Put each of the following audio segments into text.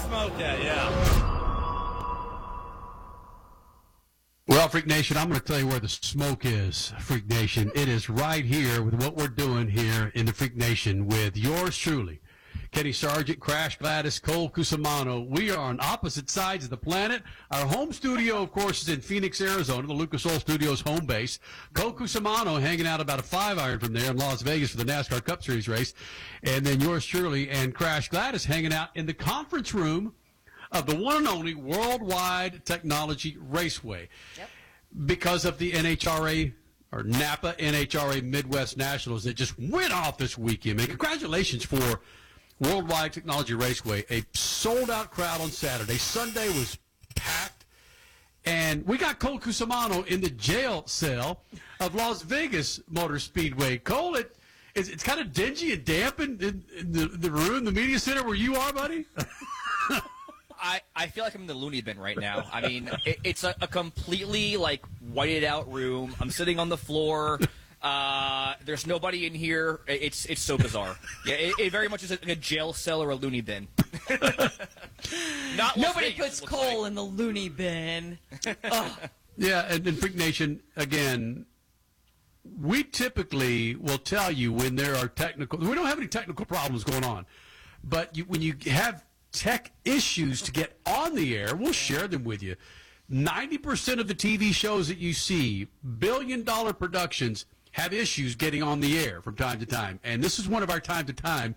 smoke at, yeah. Well, Freak Nation, I'm going to tell you where the smoke is, Freak Nation. It is right here with what we're doing here in the Freak Nation with yours truly, Kenny Sargent, Crash Gladys, Cole Cusimano. We are on opposite sides of the planet. Our home studio, of course, is in Phoenix, Arizona, the Lucas Oil Studios home base. Cole Cusimano hanging out about a 5-iron from there in Las Vegas for the NASCAR Cup Series race. And then yours truly and Crash Gladys hanging out in the conference room of the one and only Worldwide Technology Raceway. Yep. Because of the NHRA or Napa NHRA Midwest Nationals that just went off this weekend. Man, congratulations for Worldwide Technology Raceway. A sold-out crowd on Saturday. Sunday was packed. And we got Cole Cusimano in the jail cell of Las Vegas Motor Speedway. Cole, it's kind of dingy and damp in the room, the media center where you are, buddy. I feel like I'm in the loony bin right now. I mean, it's a completely, like, whited out room. I'm sitting on the floor. There's nobody in here. It's so bizarre. Yeah, it very much is like a jail cell or a loony bin. Not Nobody Vegas, puts Cole in the loony bin. Yeah, and Freak Nation, again, we typically will tell you when there are technical – we don't have any technical problems going on. But when you have tech issues to get on the air, we'll share them with you. 90% of the TV shows that you see, billion-dollar productions, have issues getting on the air from time to time. And this is one of our time to time.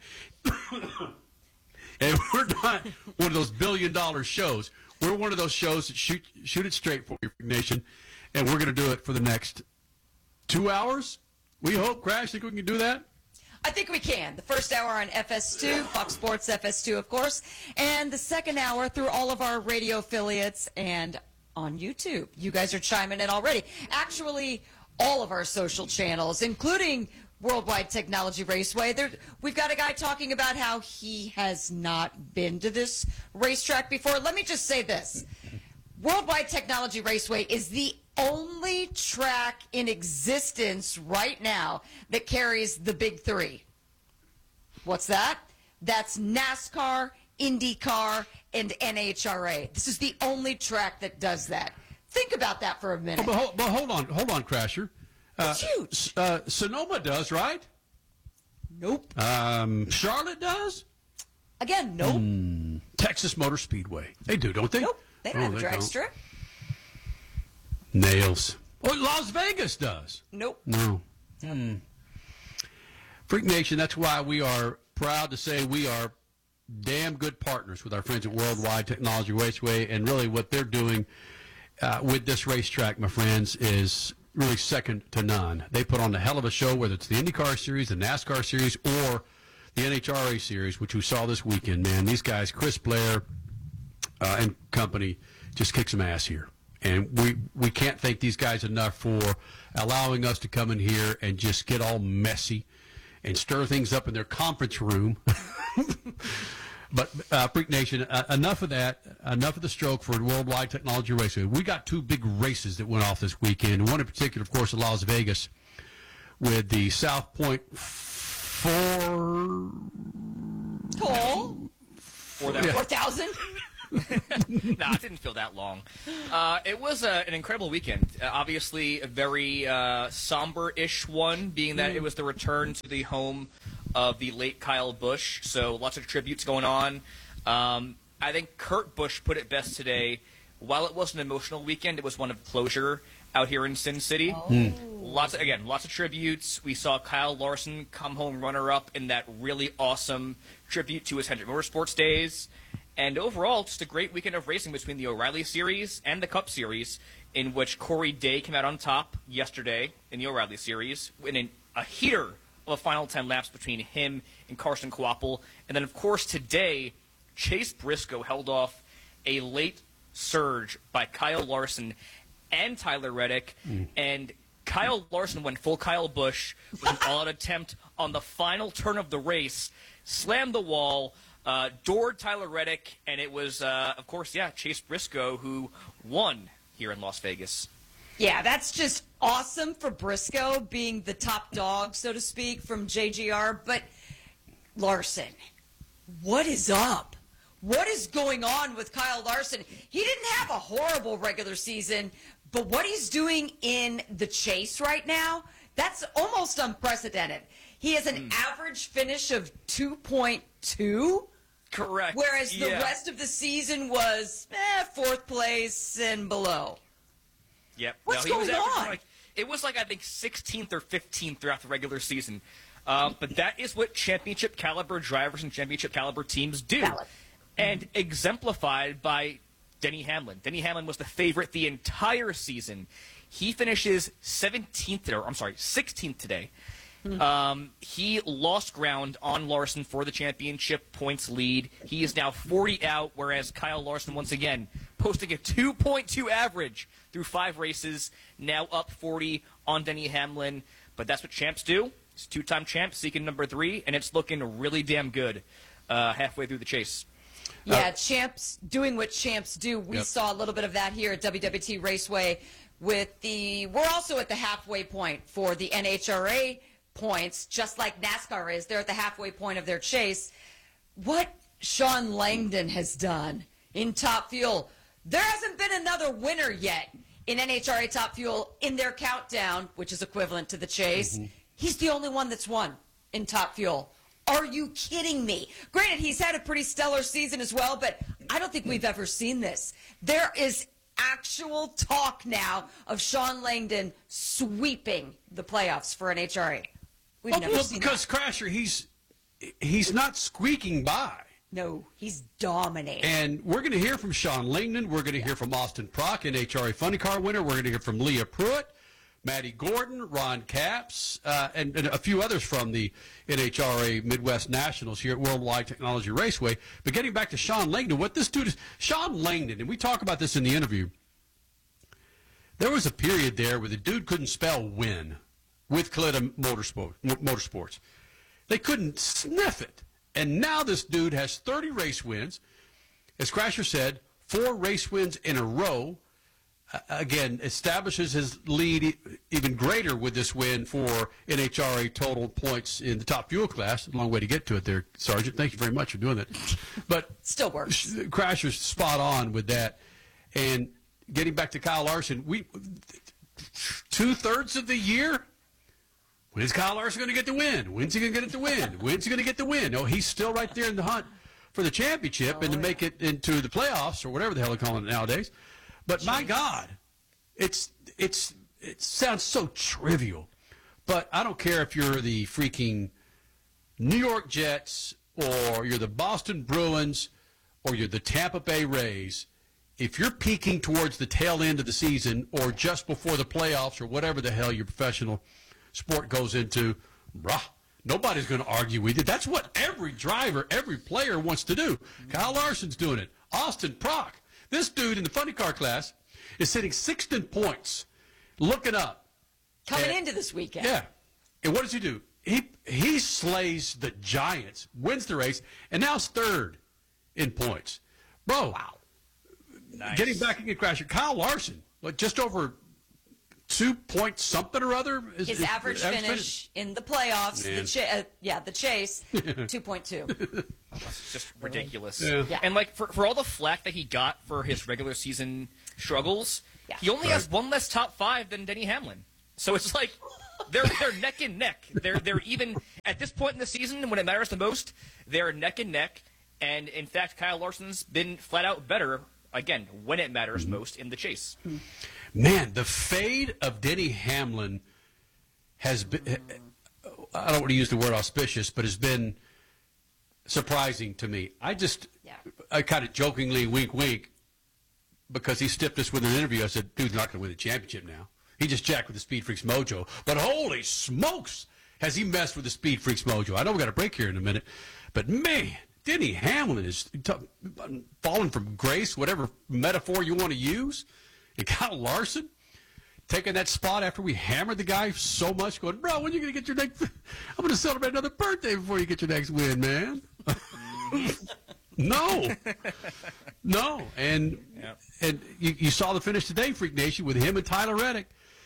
And we're not one of those billion-dollar shows. We're one of those shows that shoot it straight for you, Nation. And we're going to do it for the next 2 hours. We hope, Crash, think we can do that? I think we can. The first hour on FS2, Fox Sports FS2, of course, and the second hour through all of our radio affiliates and on YouTube. You guys are chiming in already. Actually, all of our social channels, including Worldwide Technology Raceway. We've got a guy talking about how he has not been to this racetrack before. Let me just say this. Worldwide Technology Raceway is the only track in existence right now that carries the big three. What's that? That's NASCAR, IndyCar, and NHRA. This is the only track that does that. Think about that for a minute. Oh, but hold on, Crasher. It's huge. Sonoma does, right? Nope. Charlotte does? Again, nope. Texas Motor Speedway. They do, don't they? Nope. They don't have a drag don't. strip. Nails. Oh, Las Vegas does. Nope. No. Freak Nation, that's why we are proud to say we are damn good partners with our friends at Worldwide Technology Raceway, and really what they're doing with this racetrack, my friends, is really second to none. They put on a hell of a show, whether it's the IndyCar Series, the NASCAR Series, or the NHRA Series, which we saw this weekend, man. These guys, Chris Blair and company, just kick some ass here. And we can't thank these guys enough for allowing us to come in here and just get all messy and stir things up in their conference room. But, Freak Nation, enough of that. Enough of the stroke for Worldwide Technology Raceway. We got two big races that went off this weekend. One in particular, of course, in Las Vegas with the South Point 4,000? No, it didn't feel that long. It was an incredible weekend. Obviously, a very somber-ish one, being that it was the return to the home of the late Kyle Busch. So lots of tributes going on. I think Kurt Busch put it best today. While it was an emotional weekend, it was one of closure out here in Sin City. Lots of tributes. We saw Kyle Larson come home runner-up in that really awesome tribute to his Hendrick Motorsports days. And overall, just a great weekend of racing between the O'Reilly Series and the Cup Series, in which Corey Day came out on top yesterday in the O'Reilly Series, in a heater of a final 10 laps between him and Carson Kvapil. And then, of course, today, Chase Briscoe held off a late surge by Kyle Larson and Tyler Reddick. And Kyle Larson went full Kyle Busch with an all-out attempt on the final turn of the race, slammed the wall, doored Tyler Reddick, and it was, of course, Chase Briscoe who won here in Las Vegas. Yeah, that's just awesome for Briscoe being the top dog, so to speak, from JGR. But, Larson, what is up? what is going on with Kyle Larson? He didn't have a horrible regular season, but what he's doing in the chase right now, that's almost unprecedented. He has an average finish of 2.2. Correct. Whereas the rest of the season was fourth place and below. Yep. What's he was going averaging, on? It was I think 16th or 15th throughout the regular season. But that is what championship caliber drivers and championship caliber teams do. Valid. And exemplified by Denny Hamlin. Denny Hamlin was the favorite the entire season. He finishes 16th today. He lost ground on Larson for the championship points lead. He is now 40 out, whereas Kyle Larson, once again, posting a 2.2 average through 5 races, now up 40 on Denny Hamlin. But that's what champs do. He's a 2-time champ, seeking number 3, and it's looking really damn good halfway through the chase. Yeah, champs doing what champs do. We Yep. saw a little bit of that here at WWT Raceway we're also at the halfway point for the NHRA points, just like NASCAR is. They're at the halfway point of their chase. What Sean Langdon has done in Top Fuel, there hasn't been another winner yet in NHRA Top Fuel in their countdown, which is equivalent to the chase. He's the only one that's won in Top Fuel. Are you kidding me? Granted, he's had a pretty stellar season as well, but I don't think we've ever seen this. There is actual talk now of Sean Langdon sweeping the playoffs for NHRA. We've never seen because that. Crasher, he's not squeaking by. No, he's dominating. And we're going to hear from Sean Langdon. We're going to hear from Austin Prock, NHRA Funny Car winner. We're going to hear from Leah Pruitt, Maddie Gordon, Ron Capps, and a few others from the NHRA Midwest Nationals here at Worldwide Technology Raceway. But getting back to Sean Langdon, what this dude is, Sean Langdon, and we talk about this in the interview, there was a period there where the dude couldn't spell win with Kalitta Motorsports. They couldn't sniff it. And now this dude has 30 race wins. As Crasher said, 4 race wins in a row. Again, establishes his lead even greater with this win for NHRA total points in the Top Fuel class. A long way to get to it there, Sergeant. Thank you very much for doing that. But Still works. Crasher's spot on with that. And getting back to Kyle Larson, 2/3 of the year, when's Kyle Larson going to get the win? When's he going to get it to win? When's he going to get the win? Oh, he's still right there in the hunt for the championship and to make it into the playoffs or whatever the hell they're calling it nowadays. But my God, it sounds so trivial. But I don't care if you're the freaking New York Jets or you're the Boston Bruins or you're the Tampa Bay Rays. If you're peaking towards the tail end of the season or just before the playoffs or whatever the hell your professional sport goes into, nobody's going to argue with you. That's what every driver, every player wants to do. Kyle Larson's doing it. Austin Prock. This dude in the funny car class is sitting 6th in points, looking up. Coming into this weekend. Yeah. And what does he do? He slays the Giants, wins the race, and now is 3rd in points. Bro, wow. Nice. Getting back again, Crasher, Kyle Larson, just over 2 point something or other. His average finish in the playoffs, Man. the chase, 2.2. It's just ridiculous. Yeah. Yeah. And for all the flack that he got for his regular season struggles, he only has one less top 5 than Denny Hamlin. So it's like they're neck and neck. They're even at this point in the season when it matters the most. They're neck and neck. And in fact, Kyle Larson's been flat out better again when it matters most in the chase. Man, the fade of Denny Hamlin has been, I don't want to use the word auspicious, but has been surprising to me. I kind of jokingly wink, wink, because he stiffed us with an interview. I said, dude's not going to win the championship now. He just jacked with the Speed Freaks mojo. But holy smokes, has he messed with the Speed Freaks mojo. I know we got a break here in a minute, but man, Denny Hamlin is falling from grace, whatever metaphor you want to use. And Kyle Larson taking that spot after we hammered the guy so much, going, bro, when are you going to get your next? I'm going to celebrate another birthday before you get your next win, man. No. And you saw the finish today, Freak Nation, with him and Tyler Reddick.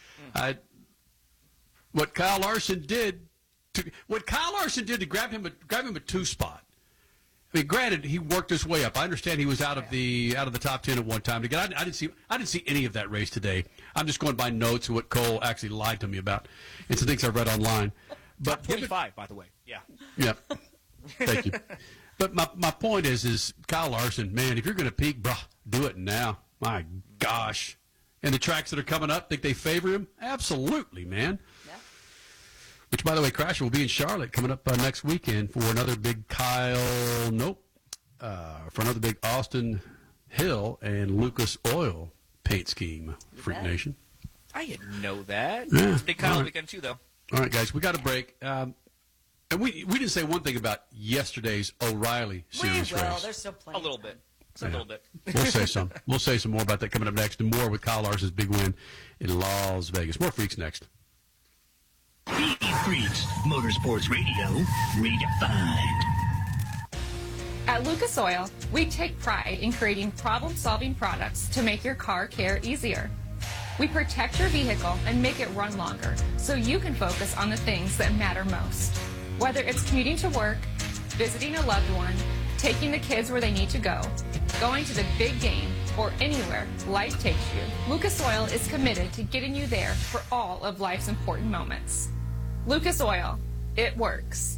What Kyle Larson did to grab him a 2 spot. I mean, granted, he worked his way up. I understand he was out of the top 10 at one time. Again, I didn't see any of that race today. I'm just going by notes and what Cole actually lied to me about, and some things I read online. But 25, by the way. Yeah. Yeah. Thank you. But my point is Kyle Larson, man, if you're going to peak, bruh, do it now. My gosh. And the tracks that are coming up, think they favor him? Absolutely, man. Yeah. Which, by the way, Crasher will be in Charlotte coming up next weekend for another big for another big Austin Hill and Lucas Oil paint scheme, Freak bet. Nation. I didn't know that. Yeah. It's big Kyle Right. weekend, too, though. All right, guys, we got a break. And we didn't say one thing about yesterday's O'Reilly Series race. There's still plenty. A little bit. Just a little bit. We'll say some. We'll say some more about that coming up next, and more with Kyle Larson's big win in Las Vegas. More Freaks next. Speed Freaks, Motorsports Radio, redefined. At Lucas Oil, we take pride in creating problem-solving products to make your car care easier. We protect your vehicle and make it run longer so you can focus on the things that matter most. Whether it's commuting to work, visiting a loved one, taking the kids where they need to go, going to the big game, or anywhere life takes you, Lucas Oil is committed to getting you there for all of life's important moments. Lucas Oil, it works.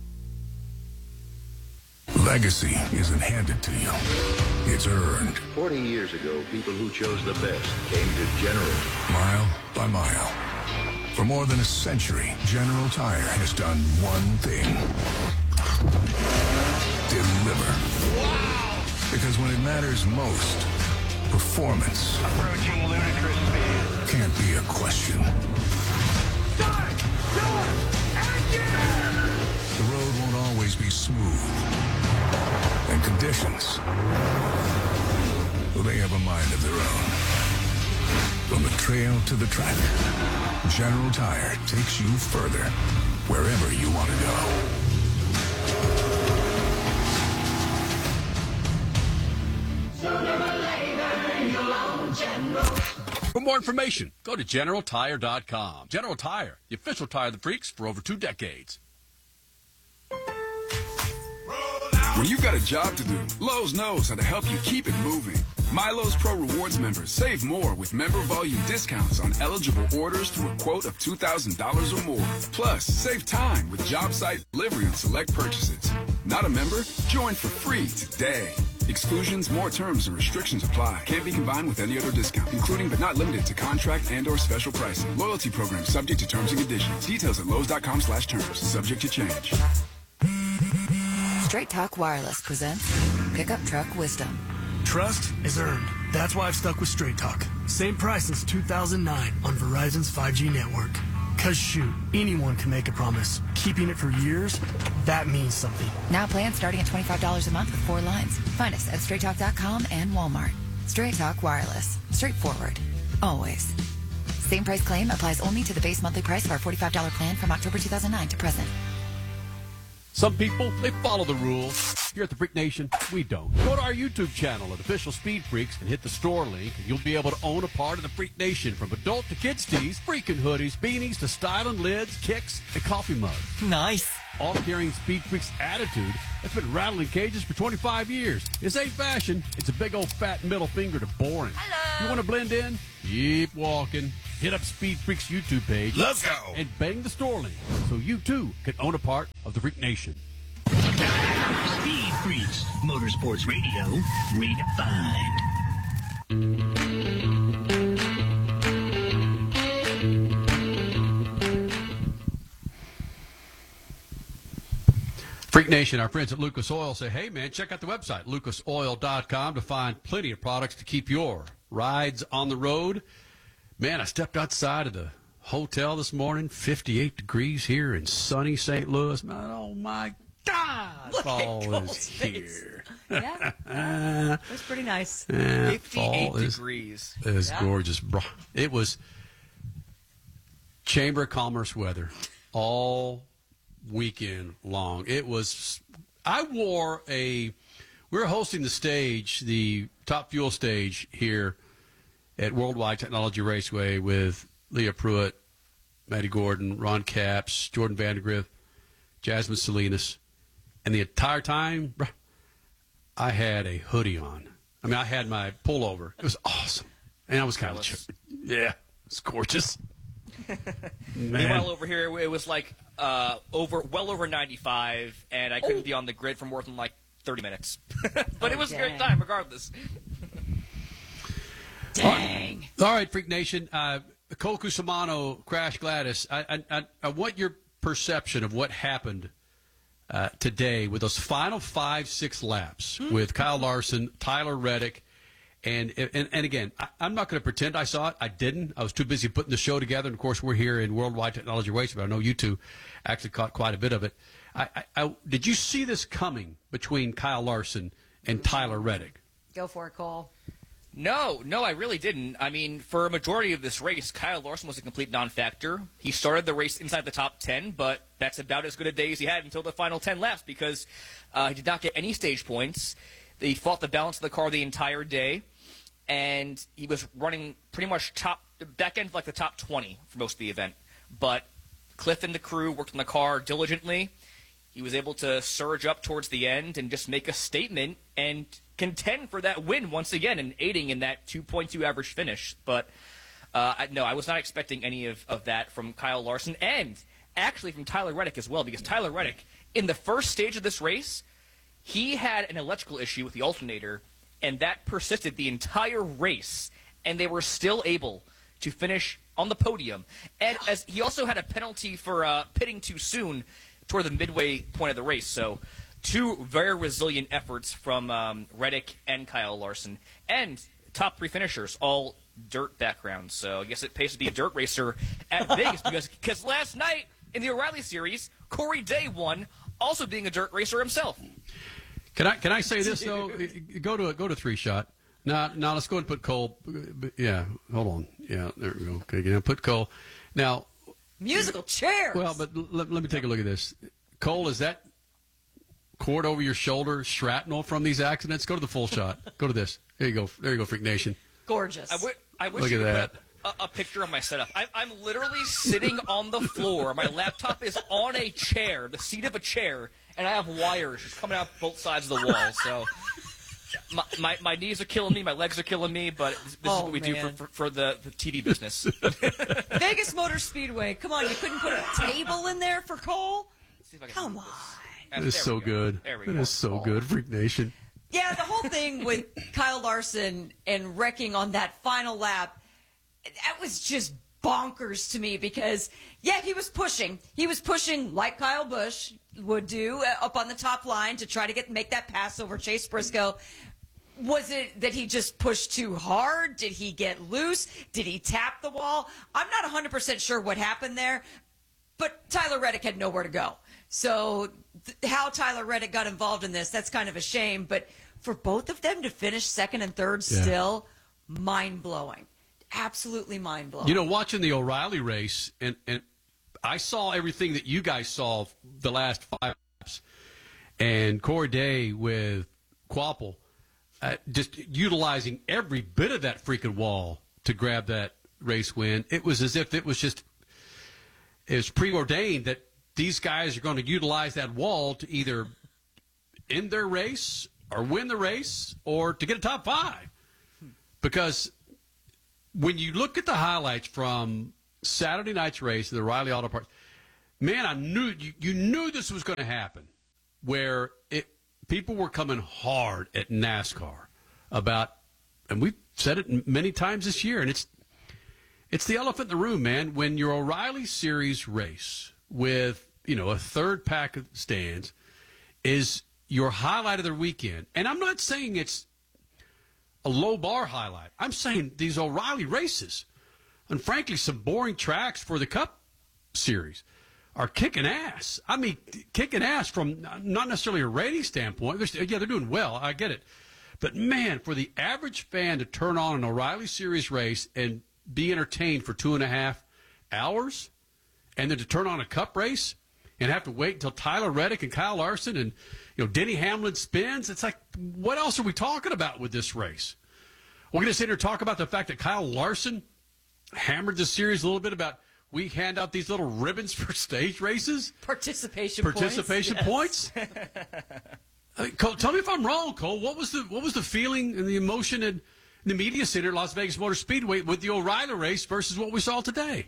Legacy isn't handed to you. It's earned. 40 years ago, people who chose the best came to General. Mile by mile. For more than a century, General Tire has done one thing. Deliver. Wow! Because when it matters most, performance Approaching ludicrous speed. can't be a question. Start! The road won't always be smooth. And conditions, well, they have a mind of their own. From the trail to the track, General Tire takes you further, wherever you want to go. For more information, go to GeneralTire.com. General Tire, the official tire of the Freaks for over 2 decades. When you've got a job to do, Lowe's knows how to help you keep it moving. MyLowe's Pro Rewards members save more with member volume discounts on eligible orders through a quote of $2,000 or more. Plus, save time with job site delivery on select purchases. Not a member? Join for free today. Exclusions, more terms, and restrictions apply. Can't be combined with any other discount, including but not limited to contract and/or special pricing. Loyalty program subject to terms and conditions. Details at Lowe's.com/terms. Subject to change. Straight Talk Wireless presents Pickup Truck Wisdom. Trust is earned. That's why I've stuck with Straight Talk. Same price since 2009 on Verizon's 5G network. Cause shoot, anyone can make a promise. Keeping it for years, that means something. Now plans starting at $25 a month with 4 lines. Find us at StraightTalk.com and Walmart. Straight Talk Wireless. Straightforward. Always. Same price claim applies only to the base monthly price of our $45 plan from October 2009 to present. Some people, they follow the rules. Here at the Freak Nation, we don't. Go to our YouTube channel at Official Speed Freaks and hit the store link, and you'll be able to own a part of the Freak Nation, from adult to kids tees, freaking hoodies, beanies to styling lids, kicks, and coffee mugs. Nice. All carrying Speed Freaks attitude that's been rattling cages for 25 years. This ain't fashion. It's a big old fat middle finger to boring. Hello. You want to blend in? Keep walking. Hit up Speed Freaks YouTube page. Let's go. And bang the store link so you too can own a part of the Freak Nation. Speed Freaks, Motorsports Radio, redefined. Freak Nation, our friends at Lucas Oil say, hey, man, check out the website, lucasoil.com, to find plenty of products to keep your rides on the road. Man, I stepped outside of the hotel this morning, 58 degrees here in sunny St. Louis. Man, oh, my God, Look at fall Cole's is face. here. Yeah. It was pretty nice. 58 fall degrees. is Yeah. gorgeous. Bro. It was Chamber of Commerce weather all weekend long. It was, we were hosting the stage, the Top Fuel stage here at Worldwide Technology Raceway with Leah Pruitt, Matty Gordon, Ron Capps, Jordan Vandergriff, Jasmine Salinas. And the entire time, I had a hoodie on. I mean, I had my pullover. It was awesome. And I was kind of, yeah, it's gorgeous. Meanwhile, over here, it was like well over 95, and I couldn't be on the grid for more than like 30 minutes. But it was a great time, regardless. Dang. All right, Freak Nation. Cole Cusimano, Crash Gladys. I want your perception of what happened today with those final 5-6 laps with Kyle Larson, Tyler Reddick, and again, I'm not going to pretend I saw it. I didn't. I was too busy putting the show together. And of course, we're here in Worldwide Technology Raceway, but I know you two actually caught quite a bit of it. Did you see this coming between Kyle Larson and Tyler Reddick? Go for it, Cole. No, I really didn't. I mean, for a majority of this race, Kyle Larson was a complete non-factor. He started the race inside the top 10, but that's about as good a day as he had until the final 10 laps because he did not get any stage points. He fought the balance of the car the entire day, and he was running pretty much back end like the top 20 for most of the event. But Cliff and the crew worked on the car diligently. He was able to surge up towards the end and just make a statement and contend for that win once again and aiding in that 2.2 average finish. But no, I was not expecting any of that from Kyle Larson and actually from Tyler Reddick as well, because Tyler Reddick, in the first stage of this race, he had an electrical issue with the alternator, and that persisted the entire race, and they were still able to finish on the podium. And as he also had a penalty for pitting too soon toward the midway point of the race. So two very resilient efforts from Reddick and Kyle Larson. And top three finishers, all dirt backgrounds. So I guess it pays to be a dirt racer at Vegas because last night in the O'Reilly Series, Corey Day won, also being a dirt racer himself. Can I say this though? Go to three shot. Now let's go and put Cole. Yeah, hold on. Yeah, there we go. Okay, now put Cole. Now musical chairs. Well, but let me take a look at this. Cole, is that cord over your shoulder shrapnel from these accidents? Go to the full shot. Go to this. There you go. There you go, Freak Nation. Gorgeous. I wish look you at could that. put a picture of my setup. I'm literally sitting on the floor. My laptop is on a chair, the seat of a chair, and I have wires just coming out both sides of the wall. So my knees are killing me, my legs are killing me, but this is what we do for the TV business. Vegas Motor Speedway. Come on, you couldn't put a table in there for Cole? Come on. That is so good. That is so good, Freak Nation. Yeah, the whole thing with Kyle Larson and wrecking on that final lap, that was just bonkers to me because, yeah, he was pushing. He was pushing like Kyle Busch would do up on the top line to try to make that pass over Chase Briscoe. Was it that he just pushed too hard? Did he get loose? Did he tap the wall? I'm not 100% sure what happened there, but Tyler Reddick had nowhere to go. So how Tyler Reddick got involved in this, that's kind of a shame. But for both of them to finish second and third still, mind-blowing. Absolutely mind-blowing. You know, watching the O'Reilly race, and I saw everything that you guys saw the last 5 laps. And Corey Day with Quapple just utilizing every bit of that freaking wall to grab that race win. It was as if it was preordained that these guys are going to utilize that wall to either end their race or win the race or to get a top 5. Because when you look at the highlights from Saturday night's race, the O'Reilly Auto Parts, man, I knew you knew this was going to happen, where people were coming hard at NASCAR about, and we've said it many times this year, and it's the elephant in the room, man. When your O'Reilly Series race with, a third pack of stands is your highlight of the weekend, and I'm not saying it's a low bar highlight. I'm saying these O'Reilly races, and frankly, some boring tracks for the Cup Series, are kicking ass. I mean, kicking ass from not necessarily a rating standpoint. They're doing well. I get it. But, man, for the average fan to turn on an O'Reilly Series race and be entertained for 2.5 hours, and then to turn on a Cup race and have to wait until Tyler Reddick and Kyle Larson and Denny Hamlin spins, it's like, what else are we talking about with this race? We're going to sit here and talk about the fact that Kyle Larson hammered the series a little bit about we hand out these little ribbons for stage races. Participation points. Cole, tell me if I'm wrong, Cole. What was the feeling and the emotion in the media center at Las Vegas Motor Speedway with the O'Reilly race versus what we saw today?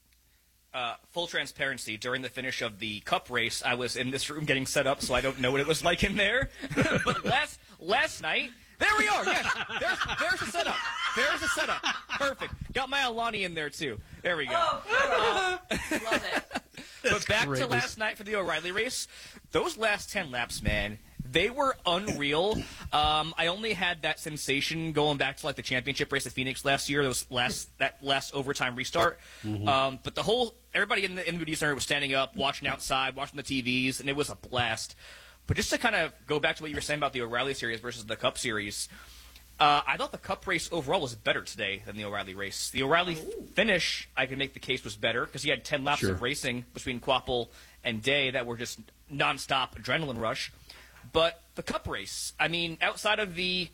Full transparency, during the finish of the Cup race, I was in this room getting set up, so I don't know what it was like in there. But last night, there we are. Yes, there's the setup. There's the setup. Perfect. Got my Alani in there, too. There we go. Oh, love it. But back to last night for the O'Reilly race, those last 10 laps, man, they were unreal. I only had that sensation going back to like the championship race at Phoenix last year. That last overtime restart. But everybody in the media center was standing up, watching outside, watching the TVs, and it was a blast. But just to kind of go back to what you were saying about the O'Reilly series versus the Cup series, I thought the Cup race overall was better today than the O'Reilly race. The O'Reilly finish, I can make the case, was better because he had 10 laps of racing between Quapple and Day that were just nonstop adrenaline rush. But the Cup race, I mean, outside of the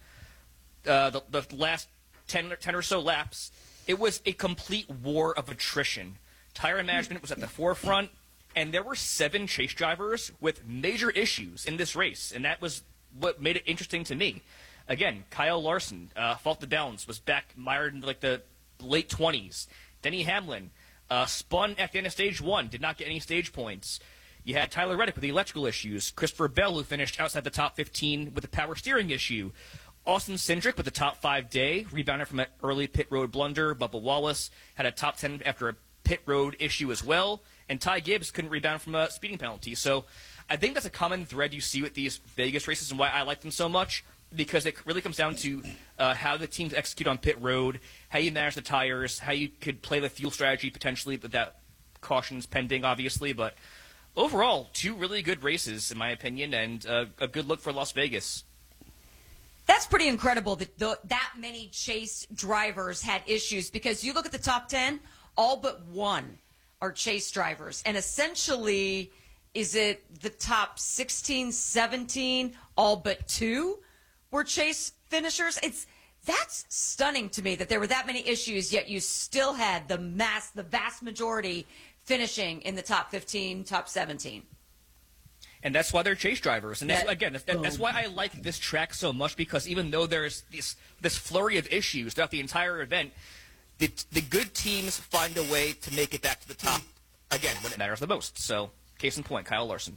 last 10 or so laps, it was a complete war of attrition. Tire management was at the forefront, and there were 7 chase drivers with major issues in this race, and that was what made it interesting to me. Again, Kyle Larson, fault to balance, was back mired in like the late 20s. Denny Hamlin spun at the end of stage 1, did not get any stage points. You had Tyler Reddick with the electrical issues. Christopher Bell, who finished outside the top 15 with a power steering issue. Austin Cindric with the top 5 day, rebounded from an early pit road blunder. Bubba Wallace had a top 10 after a pit road issue as well. And Ty Gibbs couldn't rebound from a speeding penalty. So I think that's a common thread you see with these Vegas races and why I like them so much, because it really comes down to how the teams execute on pit road, how you manage the tires, how you could play the fuel strategy potentially, but that caution's pending, obviously. But overall, 2 really good races, in my opinion, and a good look for Las Vegas. That's pretty incredible that that many chase drivers had issues, because you look at the top 10, all but 1 are chase drivers. And essentially, is it the top 16, 17, all but 2 were chase finishers? That's stunning to me that there were that many issues, yet you still had the vast majority finishing in the top 15, top 17. And that's why they're chase drivers. And that's why I like this track so much, because even though there's this flurry of issues throughout the entire event, the good teams find a way to make it back to the top, again, when it matters the most. So, case in point, Kyle Larson.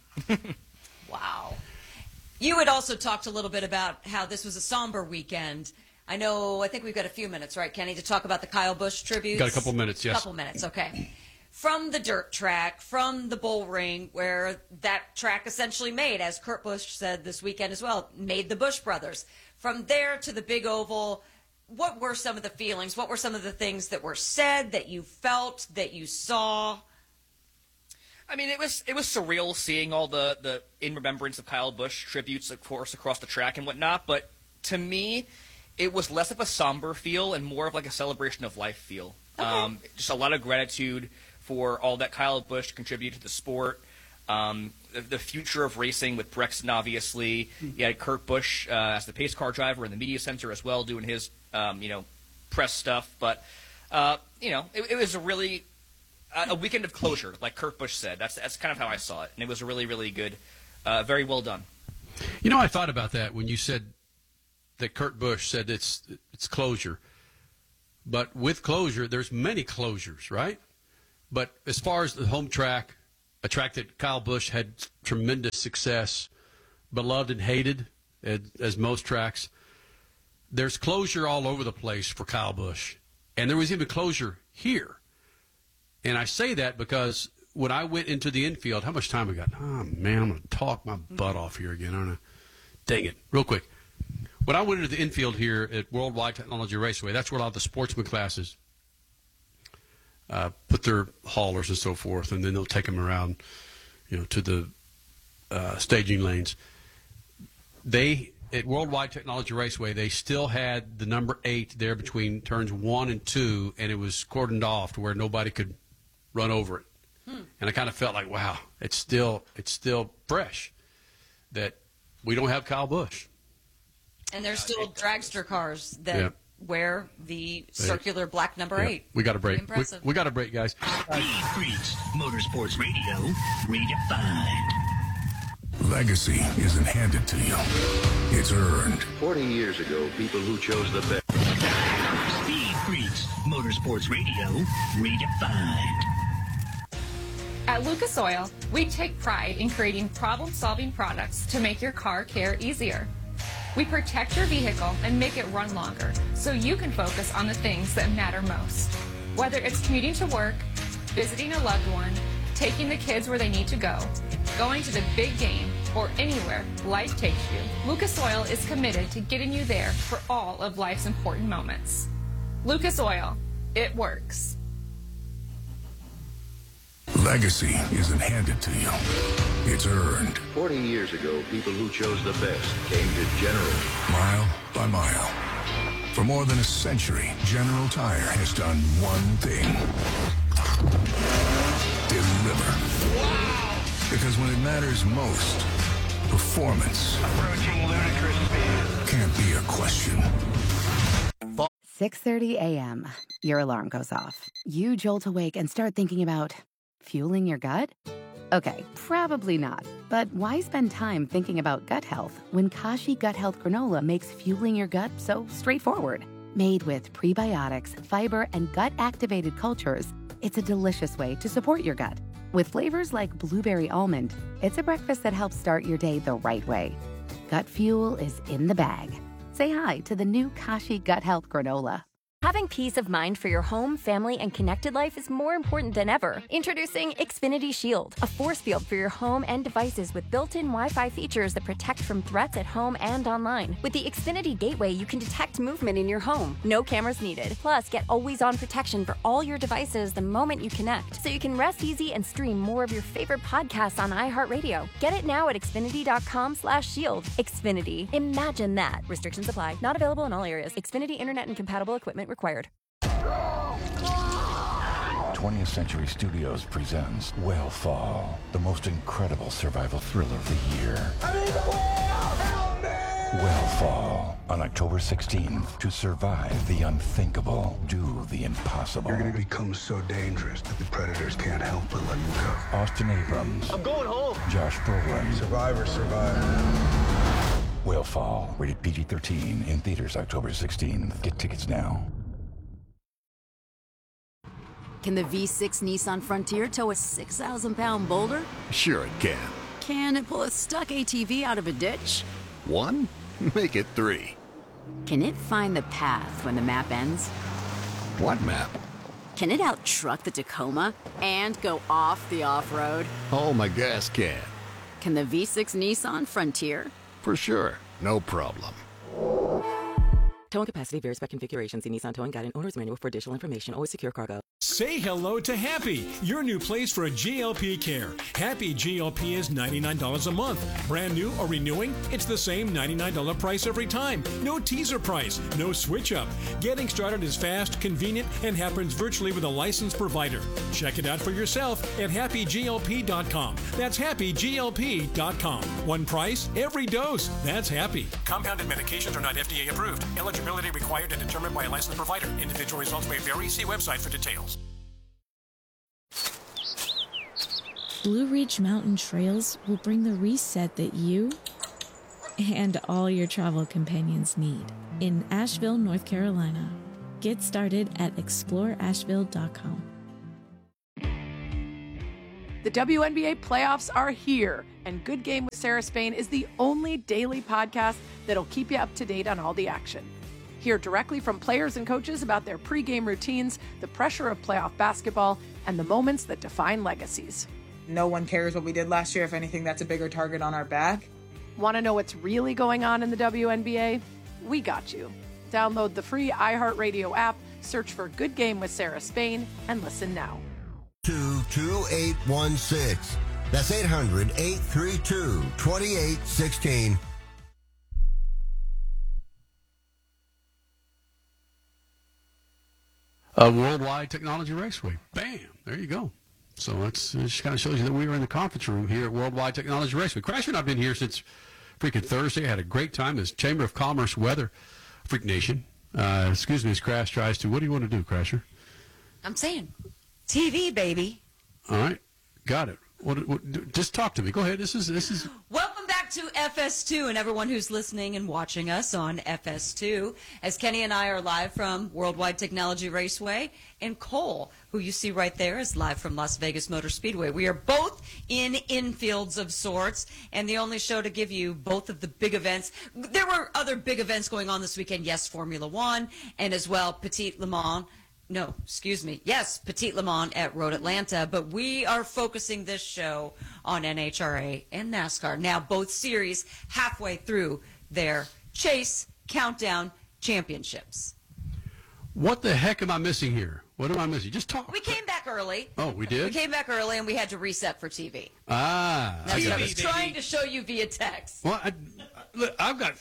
Wow. You had also talked a little bit about how this was a somber weekend. I think we've got a few minutes, right, Kenny, to talk about the Kyle Busch tributes? Got a couple minutes, yes. A couple minutes, okay. From the dirt track, from the bull ring, where that track essentially made, as Kurt Busch said this weekend as well, made the Busch brothers. From there to the big oval, what were some of the feelings? What were some of the things that were said, that you felt, that you saw? I mean, it was surreal seeing all the in remembrance of Kyle Busch tributes, of course, across the track and whatnot. But to me, it was less of a somber feel and more of like a celebration of life feel. Okay. Just a lot of gratitude for all that Kyle Busch contributed to the sport. The future of racing with Brexton, obviously. You had Kurt Busch as the pace car driver in the media center as well, doing his press stuff. But it was a really a weekend of closure, like Kurt Busch said. That's kind of how I saw it, and it was a really, really good, very well done. You know, I thought about that when you said that Kurt Busch said it's closure. But with closure, there's many closures, right? But as far as the home track, a track that Kyle Busch had tremendous success, beloved and hated, as most tracks, there's closure all over the place for Kyle Busch. And there was even closure here. And I say that because when I went into the infield, how much time we got? Oh, man, I'm going to talk my butt off here again, aren't I? Dang it. Real quick. When I went into the infield here at Worldwide Technology Raceway, that's where a lot of the sportsman classes put their haulers and so forth, and then they'll take them around, to the staging lanes. At Worldwide Technology Raceway, they still had the number 8 there between turns 1 and 2, and it was cordoned off to where nobody could run over it. And I kind of felt like, wow, it's still fresh that we don't have Kyle Busch. And there's still dragster cars that wear the circular black number 8. We got a break. We got a break, guys. Speed Freaks, Motorsports Radio, redefined. Legacy isn't handed to you. It's earned. 40 years ago, people who chose the best. Speed Freaks, Motorsports Radio, redefined. At Lucas Oil, we take pride in creating problem-solving products to make your car care easier. We protect your vehicle and make it run longer so you can focus on the things that matter most. Whether it's commuting to work, visiting a loved one, taking the kids where they need to go, going to the big game, or anywhere life takes you, Lucas Oil is committed to getting you there for all of life's important moments. Lucas Oil, it works. Legacy isn't handed to you. It's earned. 40 years ago, people who chose the best came to General. Mile by mile. For more than a century, General Tire has done one thing. Deliver. Wow! Because when it matters most, performance Approaching ludicrous speed. can't be a question. 6:30 a.m. Your alarm goes off. You jolt awake and start thinking about fueling your gut? Okay, probably not. But why spend time thinking about gut health when Kashi Gut Health Granola makes fueling your gut so straightforward? Made with prebiotics, fiber, and gut-activated cultures, it's a delicious way to support your gut. With flavors like blueberry almond, it's a breakfast that helps start your day the right way. Gut fuel is in the bag. Say hi to the new Kashi Gut Health Granola. Having peace of mind for your home, family, and connected life is more important than ever. Introducing Xfinity Shield, a force field for your home and devices with built-in Wi-Fi features that protect from threats at home and online. With the Xfinity Gateway, you can detect movement in your home. No cameras needed. Plus, get always-on protection for all your devices the moment you connect, so you can rest easy and stream more of your favorite podcasts on iHeartRadio. Get it now at Xfinity.com/shield. Xfinity. Imagine that. Restrictions apply. Not available in all areas. Xfinity Internet and compatible equipment required. 20th Century Studios presents Whale the most incredible survival thriller of the year. Whale on October 16th. To survive the unthinkable, do the impossible. You're going to become so dangerous that the predators can't help but let you go. Austin Abrams. I'm going home. Josh Brolin. Survivor. Whale, rated PG-13, in theaters October 16th. Get tickets now. Can the V6 Nissan Frontier tow a 6,000-pound boulder? Sure it can. Can it pull a stuck ATV out of a ditch? 1? Make it 3. Can it find the path when the map ends? What map? Can it out-truck the Tacoma and go off the off-road? Oh, my gas can. Can the V6 Nissan Frontier? For sure. No problem. Towing capacity varies by configuration. See Nissan Towing Guide and Owner's Manual for additional information. Always secure cargo. Say hello to Happy, your new place for a GLP care. Happy GLP is $99 a month. Brand new or renewing, it's the same $99 price every time. No teaser price, no switch up. Getting started is fast, convenient, and happens virtually with a licensed provider. Check it out for yourself at happyglp.com. That's happyglp.com. One price, every dose. That's Happy. Compounded medications are not FDA approved. Eligibility required and determined by a licensed provider. Individual results may vary. See website for details. Blue Ridge Mountain Trails will bring the reset that you and all your travel companions need in Asheville, North Carolina. Get started at exploreasheville.com. The WNBA playoffs are here, and Good Game with Sarah Spain is the only daily podcast that'll keep you up to date on all the action. Hear directly from players and coaches about their pregame routines, the pressure of playoff basketball, and the moments that define legacies. No one cares what we did last year. If anything, that's a bigger target on our back. Want to know what's really going on in the WNBA? We got you. Download the free iHeartRadio app, search for Good Game with Sarah Spain, and listen now. 22816. That's 800-832-2816. Worldwide Technology Raceway. Bam! There you go. So it just kind of shows you that we were in the conference room here at Worldwide Technology Raceway. Crasher and I have been here since freaking Thursday. I had a great time as Chamber of Commerce weather, Freak Nation. Excuse me as Crash tries to. What do you want to do, Crasher? I'm saying TV, baby. All right. Got it. What, just talk to me. Go ahead. This is. Welcome back to FS2 and everyone who's listening and watching us on FS2 as Kenny and I are live from Worldwide Technology Raceway, and Cole, who you see right there, is live from Las Vegas Motor Speedway. We are both in infields of sorts, and the only show to give you both of the big events. There were other big events going on this weekend. Yes, Formula One, and as well Petit Le Mans. No, excuse me. Yes, Petit Le Mans at Road Atlanta, but we are focusing this show on NHRA and NASCAR. Now, both series halfway through their Chase Countdown Championships. What the heck am I missing here? What am I missing? Just talk. We came back early. Oh, we did? We came back early, and we had to reset for TV. Ah. That's what I was trying to show you via text. Well, look, I've got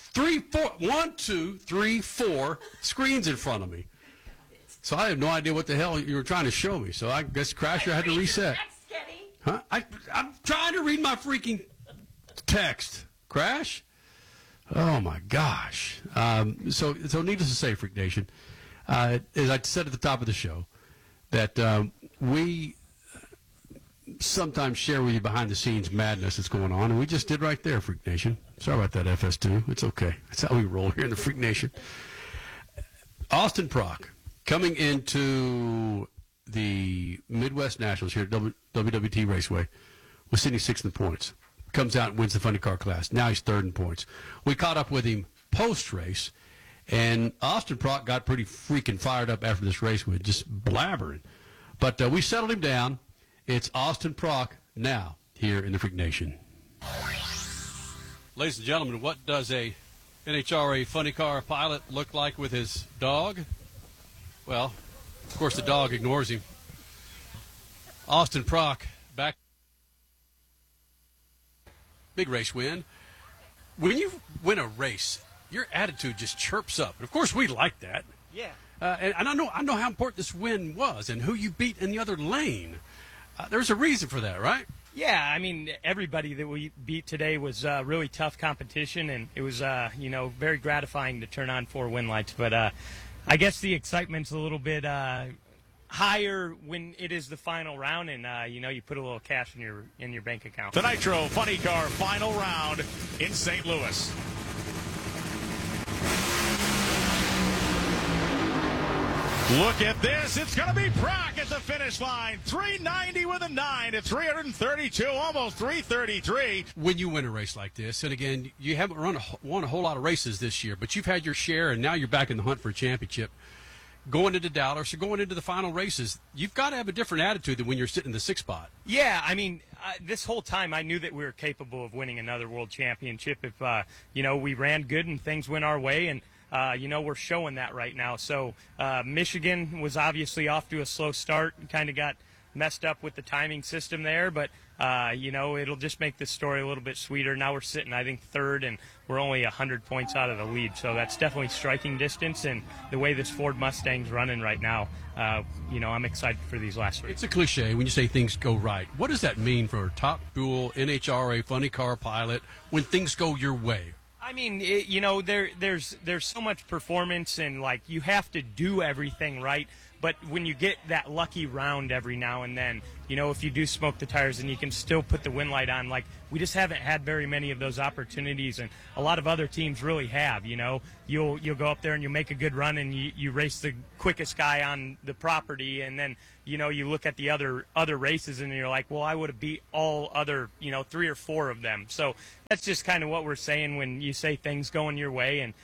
4 screens in front of me. So I have no idea what the hell you were trying to show me. So I guess Crasher had to reset. Huh? I'm trying to read my freaking text. Crash? Oh, my gosh. So needless to say, Freak Nation, as I said at the top of the show, that we sometimes share with you behind-the-scenes madness that's going on, and we just did right there, Freak Nation. Sorry about that, FS2. It's okay. That's how we roll here in the Freak Nation. Austin Prock, coming into the Midwest Nationals here at WWT Raceway, was sitting 6th in points. Comes out and wins the funny car class. Now he's 3rd in points. We caught up with him post-race, and Austin Prock got pretty freaking fired up after this race with just blabbering. But we settled him down. It's Austin Prock now here in the Freak Nation. Ladies and gentlemen, what does a NHRA funny car pilot look like with his dog? Well, of course, the dog ignores him. Austin Prock, back. Big race win. When you win a race, your attitude just chirps up. And of course, we like that. Yeah. And I know how important this win was and who you beat in the other lane. There's a reason for that, right? Yeah, I mean, everybody that we beat today was really tough competition, and it was, very gratifying to turn on 4 win lights. But I guess the excitement's a little bit higher when it is the final round, and you put a little cash in your bank account. The Nitro Funny Car final round in St. Louis. Look at this. It's going to be Prock at the finish line. 390 with a 9 to 332, almost 333. When you win a race like this, and again, you haven't won a whole lot of races this year, but you've had your share, and now you're back in the hunt for a championship. Going into Dallas or going into the final races, you've got to have a different attitude than when you're sitting in the 6th spot. Yeah, I mean, this whole time I knew that we were capable of winning another world championship if, we ran good and things went our way, and we're showing that right now. So Michigan was obviously off to a slow start and kind of got messed up with the timing system there, but it'll just make this story a little bit sweeter. Now we're sitting, I think, 3rd, and we're only 100 points out of the lead, so that's definitely striking distance. And the way this Ford Mustang's running right now, I'm excited for these last races. It's a cliche when you say things go right. What does that mean for a top dual NHRA funny car pilot when things go your way? I mean, there's so much performance, and you have to do everything right. But when you get that lucky round every now and then, if you do smoke the tires and you can still put the win light on, we just haven't had very many of those opportunities, and a lot of other teams really have. You'll go up there and you make a good run and you race the quickest guy on the property, and then you look at the other races and you're like, well, I would have beat all other 3 or 4 of them. So that's just kind of what we're saying when you say things going your way, and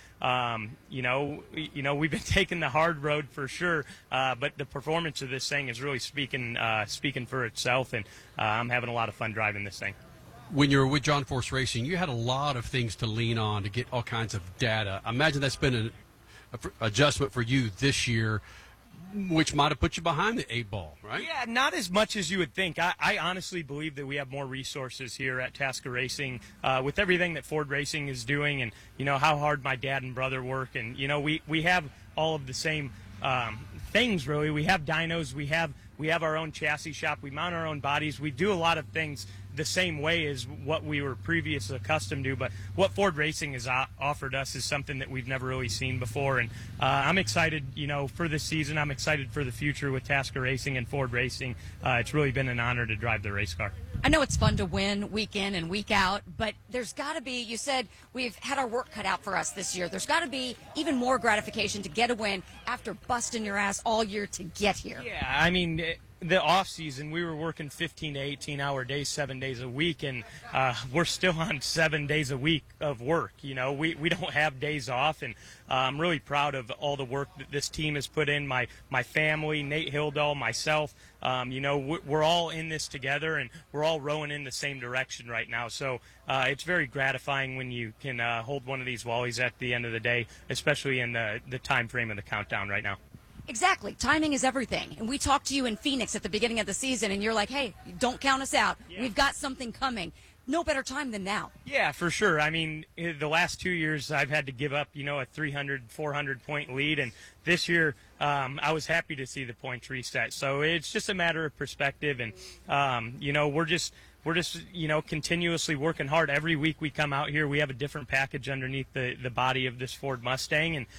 we've been taking the hard road for sure, but the performance of this thing is really speaking for itself, and I'm having a lot of fun driving this thing. When you were with John Force Racing, you had a lot of things to lean on to get all kinds of data. I imagine that's been an adjustment for you this year, which might have put you behind the 8 ball, right? Yeah, not as much as you would think. I honestly believe that we have more resources here at Tasca Racing with everything that Ford Racing is doing, and how hard my dad and brother work, and we have all of the same things, really. We have dynos, we have our own chassis shop, we mount our own bodies, we do a lot of things the same way as what we were previously accustomed to, but what Ford Racing has offered us is something that we've never really seen before, and I'm excited, for this season. I'm excited for the future with Tasker Racing and Ford Racing. It's really been an honor to drive the race car. I know it's fun to win week in and week out, but there's got to be, you said we've had our work cut out for us this year. There's got to be even more gratification to get a win after busting your ass all year to get here. Yeah, I mean, the off season, we were working 15 to 18-hour days, 7 days a week, and we're still on 7 days a week of work. We don't have days off, and I'm really proud of all the work that this team has put in. My family, Nate Hildahl, myself, we're all in this together, and we're all rowing in the same direction right now. So it's very gratifying when you can hold one of these Wallies at the end of the day, especially in the time frame of the countdown right now. Exactly. Timing is everything. And we talked to you in Phoenix at the beginning of the season, and you're like, hey, don't count us out. Yeah. We've got something coming. No better time than now. Yeah, for sure. I mean, the last 2 years I've had to give up, a 300, 400-point lead, and this year I was happy to see the points reset. So it's just a matter of perspective, and, we're just continuously working hard. Every week we come out here, we have a different package underneath the body of this Ford Mustang. And,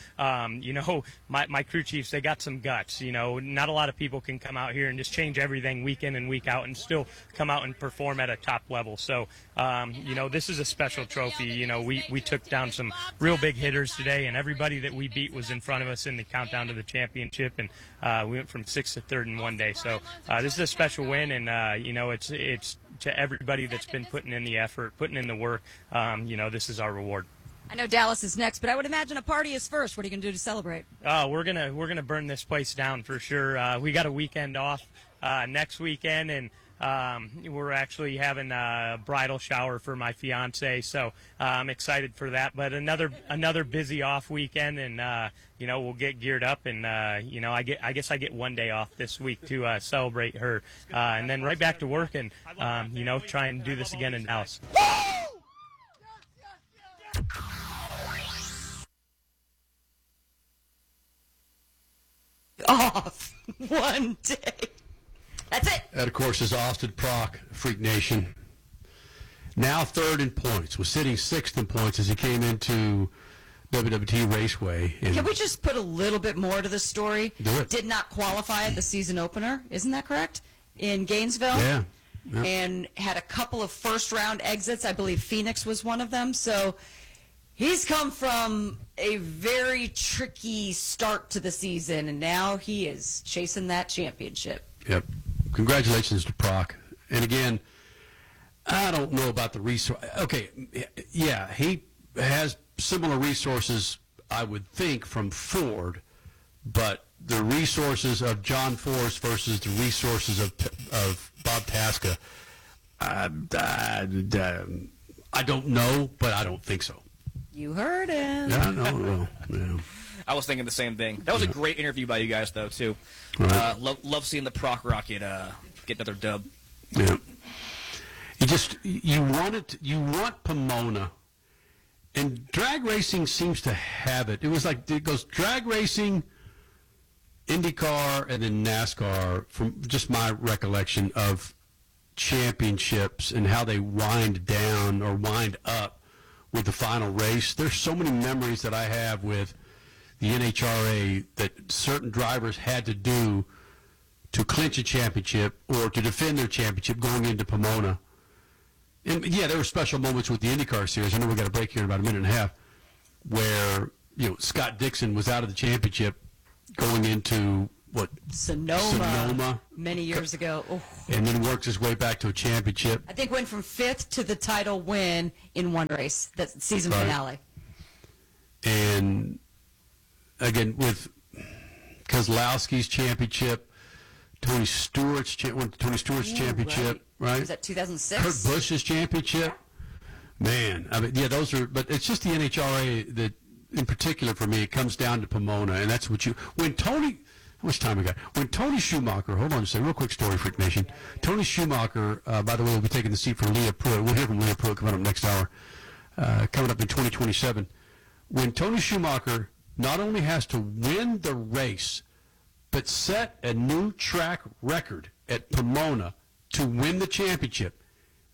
my crew chiefs, they got some guts. Not a lot of people can come out here and just change everything week in and week out and still come out and perform at a top level. So, this is a special trophy. We took down some real big hitters today, and everybody that we beat was in front of us in the countdown to the championship. And we went from 6th to 3rd in one day. So this is a special win, and, it's to everybody that's been putting in the effort, putting in the work. This is our reward. I know Dallas is next, but I would imagine a party is first. What are you going to do to celebrate? We're gonna burn this place down for sure. We got a weekend off next weekend, and we're actually having a bridal shower for my fiance, so I'm excited for that. But another busy off weekend, and we'll get geared up, and I guess I get 1 day off this week to celebrate her, and then right back to work, and try and do this again in Dallas. Off 1 day. That's it. That, of course, is Austin Prock, Freak Nation. Now 3rd in points. Was sitting 6th in points as he came into WWT Raceway. Can we just put a little bit more to this story? Do it. Did not qualify at the season opener. Isn't that correct? In Gainesville? Yeah. And had a couple of first-round exits. I believe Phoenix was one of them. So he's come from a very tricky start to the season, and now he is chasing that championship. Yep. Congratulations to Prock. And again, I don't know about the resource. Okay, yeah, he has similar resources, I would think, from Ford, but the resources of John Force versus the resources of Bob Tasca, I don't know, but I don't think so. You heard him. Yeah, no. Yeah. I was thinking the same thing. That was a great interview by you guys, though, too. Right. Love seeing the Proc Rocket get another dub. Yeah. You want Pomona, and drag racing seems to have it. It goes drag racing, IndyCar, and then NASCAR, from just my recollection of championships and how they wind down or wind up with the final race. There's so many memories that I have with the NHRA that certain drivers had to do to clinch a championship or to defend their championship going into Pomona. And yeah, there were special moments with the IndyCar series. I know we got a break here in about a minute and a half, where Scott Dixon was out of the championship going into Sonoma many years ago. Oh. And then works his way back to a championship. I think went from 5th to the title win in one race, the season finale. And again, with Kozlowski's championship, Tony Stewart's championship, right? Was that 2006? Kurt Busch's championship. Man, I mean, yeah, those are. But it's just the NHRA that, in particular, for me, it comes down to Pomona, and that's what how much time we got? When Tony Schumacher, hold on a second, real quick story, Freak Nation. Tony Schumacher, by the way, will be taking the seat for Leah Pruitt. We'll hear from Leah Pruitt coming up next hour, coming up in 2027. When Tony Schumacher not only has to win the race, but set a new track record at Pomona to win the championship,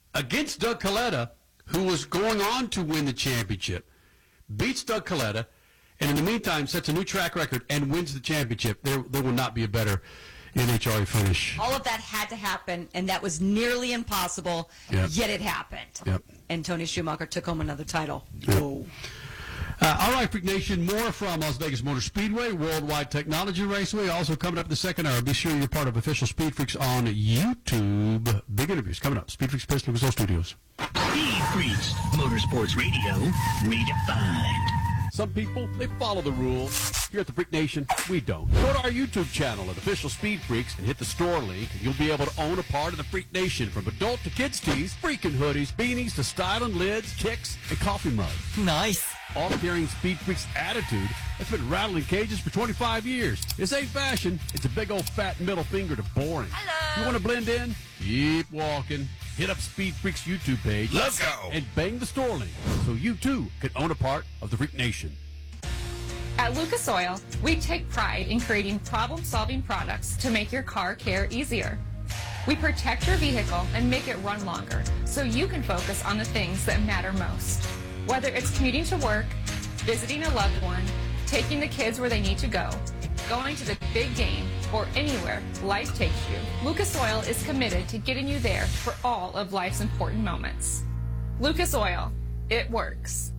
against Doug Coletta, who was going on to win the championship, beats Doug Coletta, and in the meantime sets a new track record and wins the championship. There will not be a better NHRA finish. All of that had to happen, and that was nearly impossible, yet it happened. Yep. And Tony Schumacher took home another title. Yep. All right, Freak Nation, more from Las Vegas Motor Speedway, Worldwide Technology Raceway. Also coming up in the second hour, be sure you're part of Official Speed Freaks on YouTube. Big interviews coming up. Speed Freaks Pistol Result Studios. Speed Freaks, Motorsports Radio, redefined. Some people, they follow the rules. Here at the Freak Nation, we don't. Go to our YouTube channel at Official Speed Freaks and hit the store link, and you'll be able to own a part of the Freak Nation, from adult to kids tees, freaking hoodies, beanies to styling lids, kicks, and coffee mugs. Nice. All carrying Speed Freaks attitude that's been rattling cages for 25 years. This ain't fashion. It's a big old fat middle finger to boring. Hello. You want to blend in? Keep walking. Hit up Speed Freaks YouTube page. Let's go. And bang the store link so you too can own a part of the Freak Nation. At Lucas Oil, we take pride in creating problem-solving products to make your car care easier. We protect your vehicle and make it run longer so you can focus on the things that matter most. Whether it's commuting to work, visiting a loved one, taking the kids where they need to go, going to the big game, or anywhere life takes you, Lucas Oil is committed to getting you there for all of life's important moments. Lucas Oil, it works.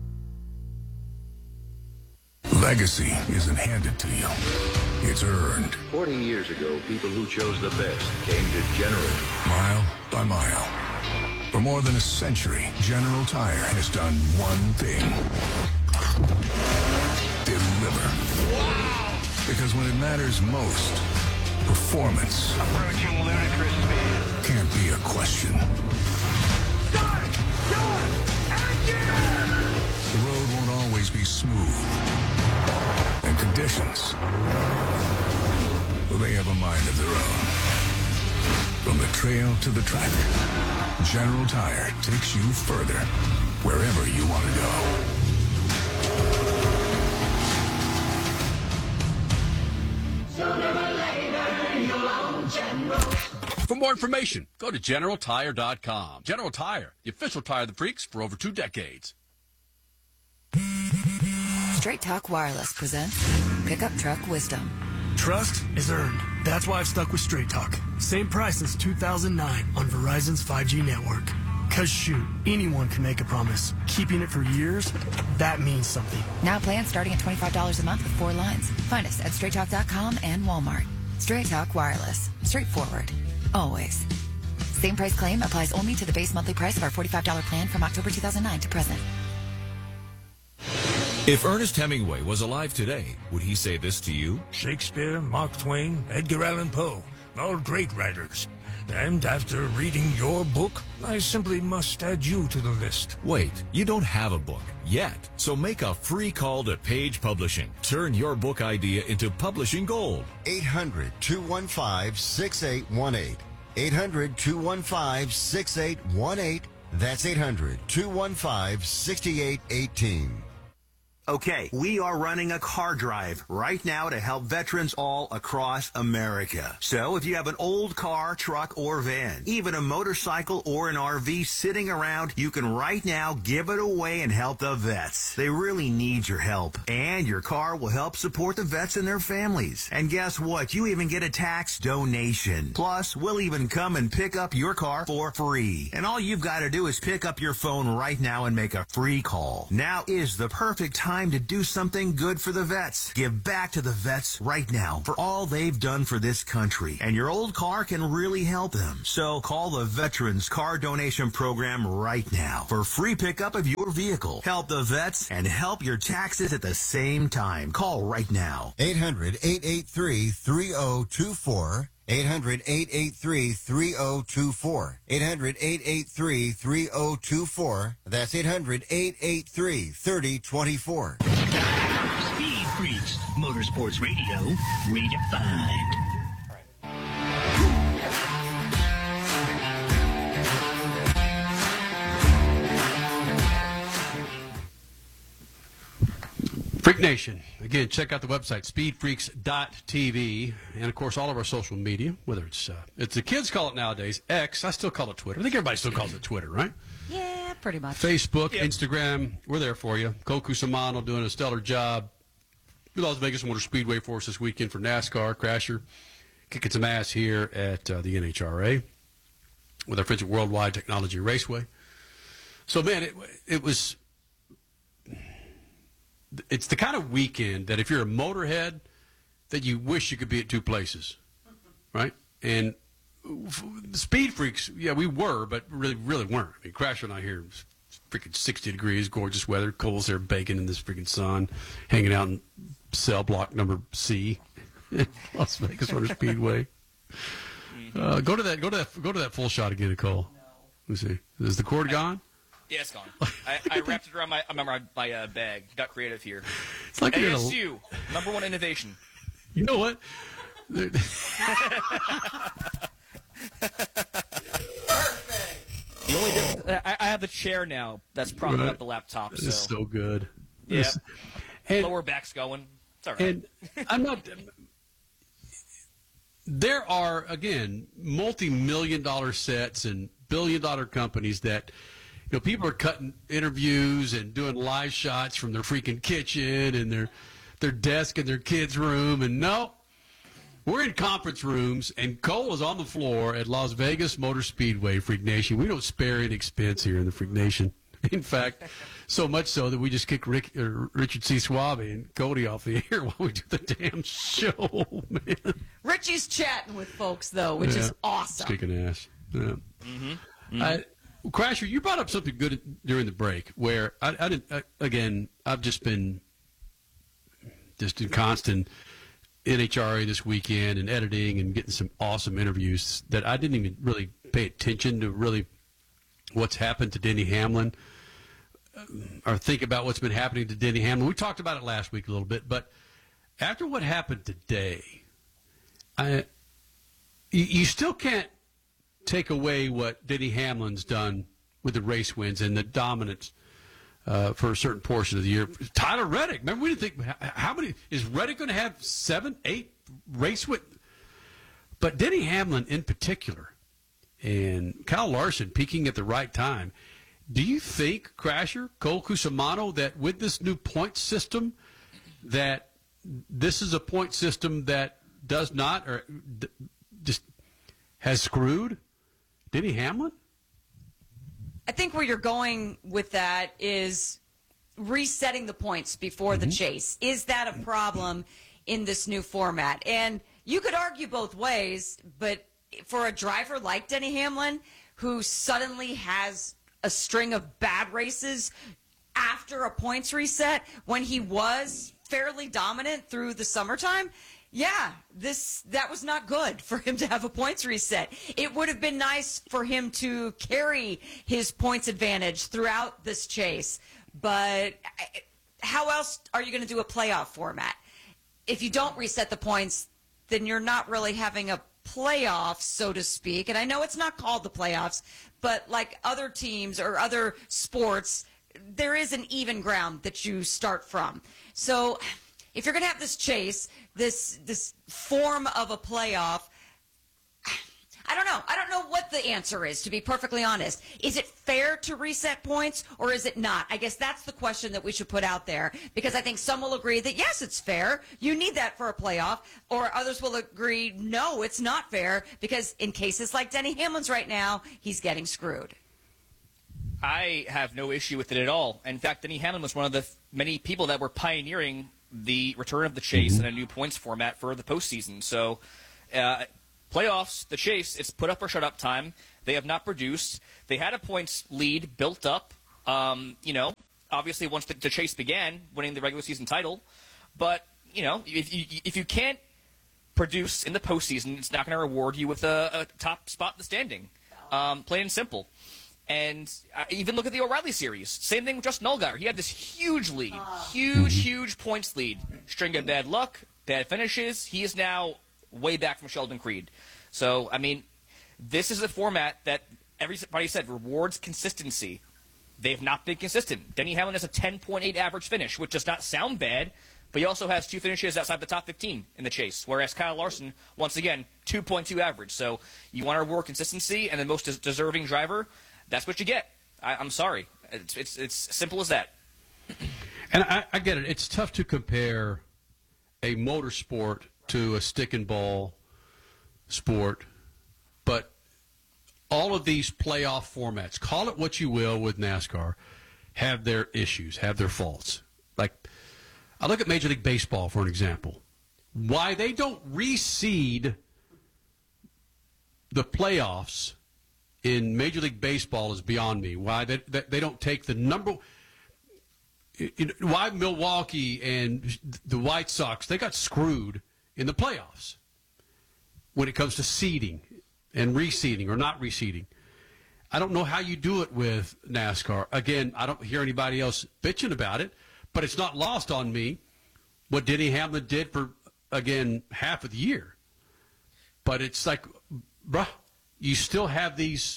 Legacy isn't handed to you. It's earned. 40 years ago, people who chose the best came to General. Mile by mile. For more than a century, General Tire has done one thing. Deliver. Wow! Because when it matters most, performance Approaching ludicrous speed. can't be a question. Start your engine! The road won't always be smooth. And conditions, well, they have a mind of their own. From the trail to the track, General Tire takes you further, wherever you want to go. For more information, go to GeneralTire.com. General Tire, the official tire of the freaks for over 2 decades. Straight Talk Wireless presents Pickup Truck Wisdom. Trust is earned. That's why I've stuck with Straight Talk. Same price since 2009 on Verizon's 5G network. Cause shoot, anyone can make a promise. Keeping it for years, that means something. Now plans starting at $25 a month with 4 lines. Find us at StraightTalk.com and Walmart. Straight Talk Wireless. Straightforward. Always. Same price claim applies only to the base monthly price of our $45 plan from October 2009 to present. If Ernest Hemingway was alive today, would he say this to you? Shakespeare, Mark Twain, Edgar Allan Poe, all great writers. And after reading your book, I simply must add you to the list. Wait, you don't have a book yet, so make a free call to Page Publishing. Turn your book idea into publishing gold. 800-215-6818. 800-215-6818. That's 800-215-6818. Okay, we are running a car drive right now to help veterans all across America. So if you have an old car, truck, or van, even a motorcycle or an RV sitting around, you can right now give it away and help the vets. They really need your help. And your car will help support the vets and their families. And guess what? You even get a tax donation. Plus, we'll even come and pick up your car for free. And all you've got to do is pick up your phone right now and make a free call. Now is the perfect time to do something good for the vets. Give back to the vets right now for all they've done for this country. And your old car can really help them. So call the Veterans Car Donation Program right now for free pickup of your vehicle. Help the vets and help your taxes at the same time. Call right now. 800-883-3024. 800-883-3024. 800-883-3024. That's 800-883-3024. Speed Freaks, Motorsports Radio, redefined. Freak Nation. Again, check out the website, speedfreaks.tv, and, of course, all of our social media, whether it's the kids call it nowadays, X. I still call it Twitter. I think everybody still calls it Twitter, right? Yeah, pretty much. Facebook, Instagram, we're there for you. Cole Cusimano doing a stellar job. Las Vegas Motor Speedway for us this weekend for NASCAR. Crasher kicking some ass here at the NHRA with our friends at Worldwide Technology Raceway. So, man, it's the kind of weekend that if you're a motorhead, that you wish you could be at two places, right? And Speed Freaks, yeah, we were, but really weren't. I mean, Crasher and I here, freaking 60 degrees, gorgeous weather. Cole's there baking in this freaking sun, hanging out in cell block number C, Las Vegas Motor Speedway. Go to that full shot again, Cole. Let me see. Is the cord gone? Yeah, it's gone. I wrapped it around my bag. Got creative here. It's like ASU, number one innovation. You know what? The only difference, I have the chair now that's propping up the laptop. This is so good. Yeah. And, lower back's going. It's all right. And I'm not. There are, again, multi-million-dollar sets and billion-dollar companies that, you know, people are cutting interviews and doing live shots from their freaking kitchen and their desk in their kids' room. And no, we're in conference rooms, and Cole is on the floor at Las Vegas Motor Speedway, Freak Nation. We don't spare any expense here in the Freak Nation. In fact, so much so that we just kick Richard C. Suave and Cody off the air while we do the damn show, man. Richie's chatting with folks, though, which is awesome. It's kicking ass. Yeah. Crasher, you brought up something good during the break where I've just been in constant NHRA this weekend and editing and getting some awesome interviews that I didn't even really pay attention to really what's happened to Denny Hamlin or think about what's been happening to Denny Hamlin. We talked about it last week a little bit, but after what happened today, you still can't take away what Denny Hamlin's done with the race wins and the dominance for a certain portion of the year. Tyler Reddick, remember we didn't think, how many, is Reddick going to have 7, 8 race wins? But Denny Hamlin in particular and Kyle Larson peaking at the right time. Do you think, Crasher, Cole Cusimano, that with this new point system, that this is a point system that does not or just has screwed Denny Hamlin? I think where you're going with that is resetting the points before the chase. Is that a problem in this new format? And you could argue both ways, but for a driver like Denny Hamlin, who suddenly has a string of bad races after a points reset when he was fairly dominant through the summertime, that was not good for him to have a points reset. It would have been nice for him to carry his points advantage throughout this chase. But how else are you going to do a playoff format? If you don't reset the points, then you're not really having a playoff, so to speak. And I know it's not called the playoffs, but like other teams or other sports, there is an even ground that you start from. So if you're going to have this chase, this form of a playoff, I don't know. I don't know what the answer is, to be perfectly honest. Is it fair to reset points or is it not? I guess that's the question that we should put out there, because I think some will agree that, yes, it's fair. You need that for a playoff. Or others will agree, no, it's not fair, because in cases like Denny Hamlin's right now, he's getting screwed. I have no issue with it at all. In fact, Denny Hamlin was one of the many people that were pioneering the return of the chase and a new points format for the postseason. So playoffs, the chase, it's put up or shut up time. They have not produced. They had a points lead built up, obviously once the chase began, winning the regular season title. But, if you can't produce in the postseason, it's not going to reward you with a top spot in the standing. Plain and simple. And even look at the O'Reilly series. Same thing with Justin Allgaier. He had this huge lead, huge points lead. String of bad luck, bad finishes. He is now way back from Sheldon Creed. So, this is a format that everybody said rewards consistency. they've not been consistent. Denny Hamlin has a 10.8 average finish, which does not sound bad, but he also has 2 finishes outside the top 15 in the chase, whereas Kyle Larson, once again, 2.2 average. So you want to reward consistency, and the most deserving driver, that's what you get. I'm sorry. It's simple as that. And I get it. It's tough to compare a motorsport to a stick and ball sport, but all of these playoff formats, call it what you will with NASCAR, have their issues, have their faults. Like, I look at Major League Baseball, for an example. Why they don't reseed the playoffs in Major League Baseball is beyond me. Why they don't take the number... Why Milwaukee and the White Sox, they got screwed in the playoffs when it comes to seeding and reseeding or not reseeding. I don't know how you do it with NASCAR. Again, I don't hear anybody else bitching about it, but it's not lost on me what Denny Hamlin did for, again, half of the year. But it's like, bruh, you still have these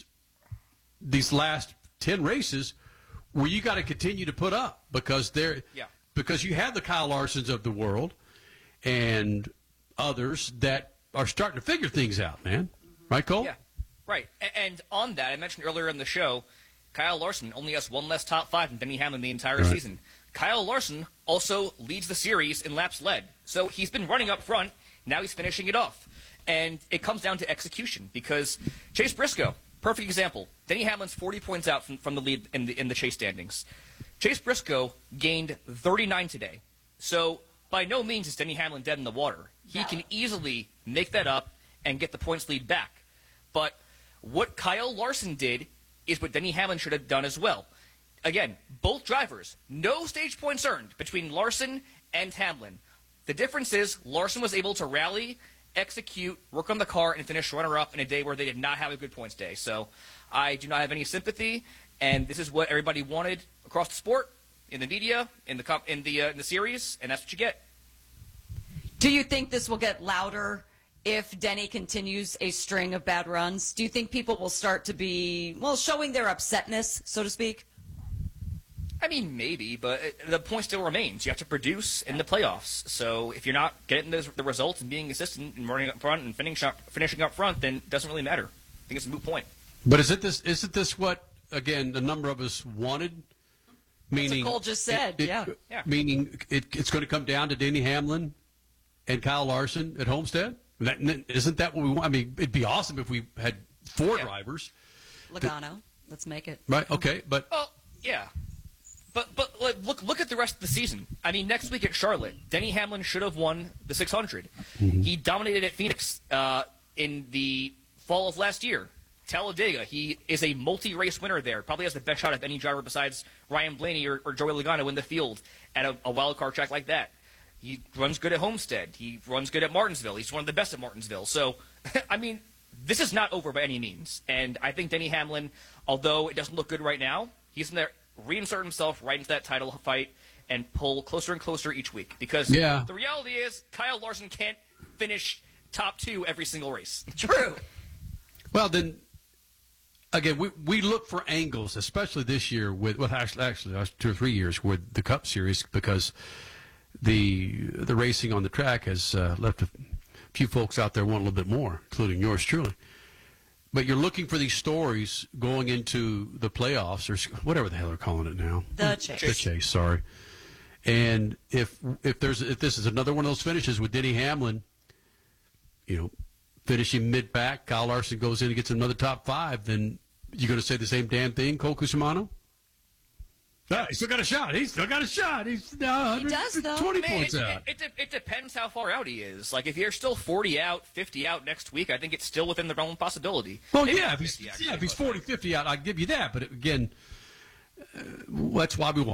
last 10 races where you got to continue to put up because because you have the Kyle Larsons of the world and others that are starting to figure things out, man. Right, Cole? Yeah, right. And on that, I mentioned earlier in the show, Kyle Larson only has one less top 5 than Denny Hamlin the entire season. Kyle Larson also leads the series in laps led. So he's been running up front. Now he's finishing it off. And it comes down to execution because Chase Briscoe, perfect example. Denny Hamlin's 40 points out from the lead in the chase standings. Chase Briscoe gained 39 today. So by no means is Denny Hamlin dead in the water. He can easily make that up and get the points lead back. But what Kyle Larson did is what Denny Hamlin should have done as well. Again, both drivers, no stage points earned between Larson and Hamlin. The difference is Larson was able to rally, execute, work on the car, and finish runner-up in a day where they did not have a good points day. So I do not have any sympathy, and this is what everybody wanted across the sport, in the media, in the series, and that's what you get. Do you think this will get louder if Denny continues a string of bad runs? Do you think people will start to be, showing their upsetness, so to speak? I mean, maybe, but the point still remains. You have to produce in the playoffs. So if you're not getting the results and being consistent and running up front and finishing up front, then it doesn't really matter. I think it's a moot point. But isn't this what, again, the number of us wanted? Meaning, that's what Cole just said, yeah. Meaning it's going to come down to Denny Hamlin and Kyle Larson at Homestead? Isn't that what we want? I mean, it'd be awesome if we had 4 drivers. Logano, let's make it. Right, okay, but... Oh, yeah. But look at the rest of the season. I mean, next week at Charlotte, Denny Hamlin should have won the 600. Mm-hmm. He dominated at Phoenix in the fall of last year. Talladega, he is a multi-race winner there. Probably has the best shot of any driver besides Ryan Blaney or Joey Logano in the field at a wild card track like that. He runs good at Homestead. He runs good at Martinsville. He's one of the best at Martinsville. So, I mean, this is not over by any means. And I think Denny Hamlin, although it doesn't look good right now, he's in there reinsert himself right into that title fight and pull closer and closer each week. Because the reality is Kyle Larson can't finish top 2 every single race. True. Well, then, again, we look for angles, especially this year with actually 2 or 3 years with the Cup Series because the racing on the track has left a few folks out there wanting a little bit more, including yours truly. But you're looking for these stories going into the playoffs or whatever the hell they're calling it now. The Chase. The Chase, sorry. And if this is another one of those finishes with Denny Hamlin, finishing mid-pack, Kyle Larson goes in and gets another top 5, then you're going to say the same damn thing, Cole Cusimano? He's still got a shot. He's still got a shot. He's he does, though. 20 points out. It depends how far out he is. Like, if you're still 40 out, 50 out next week, I think it's still within the realm of possibility. Well, maybe if he's 40, 50 out, I'll give you that. But, again, that's why we want